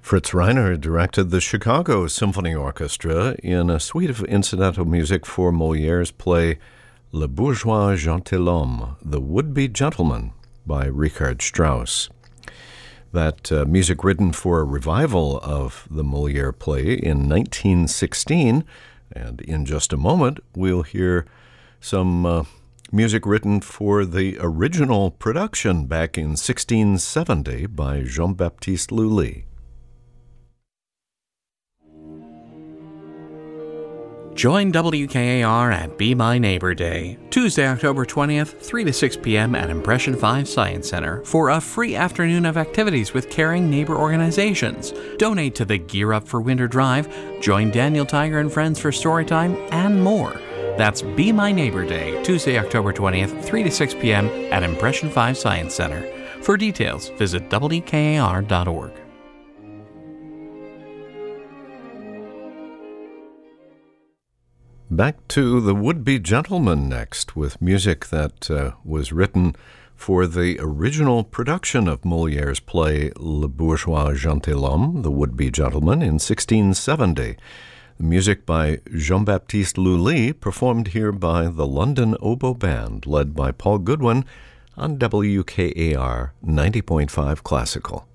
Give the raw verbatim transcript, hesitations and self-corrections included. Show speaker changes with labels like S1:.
S1: Fritz Reiner directed the Chicago Symphony Orchestra in a suite of incidental music for Molière's play Le Bourgeois Gentilhomme, The Would-Be Gentleman, by Richard Strauss. That uh, music written for a revival of the Molière play in nineteen sixteen, and in just a moment we'll hear some uh, music written for the original production back in sixteen seventy by Jean-Baptiste Lully.
S2: Join W K A R at Be My Neighbor Day, Tuesday, October twentieth, three to six p.m. at Impression five Science Center for a free afternoon of activities with caring neighbor organizations. Donate to the Gear Up for Winter Drive, join Daniel Tiger and friends for Storytime, and more. That's Be My Neighbor Day, Tuesday, October twentieth, three to six p.m. at Impression five Science Center. For details, visit W K A R dot org.
S1: Back to The Would-Be Gentleman next, with music that uh, was written for the original production of Molière's play Le Bourgeois Gentilhomme, The Would-Be Gentleman, in sixteen seventy. The music by Jean-Baptiste Lully, performed here by the London Oboe Band, led by Paul Goodwin on W K A R ninety point five Classical.